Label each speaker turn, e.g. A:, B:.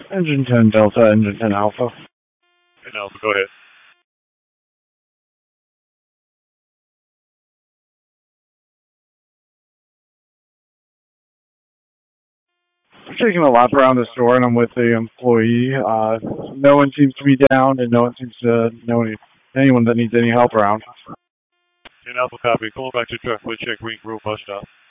A: Engine 10 Delta, Engine 10 Alpha.
B: And Alpha, go ahead.
A: I'm taking a lap around the store and I'm with the employee. No one seems to be down and no one seems to know anyone that needs any help around.
B: And Alpha, copy. Pull back to truck. Please check Green Grove bus stop.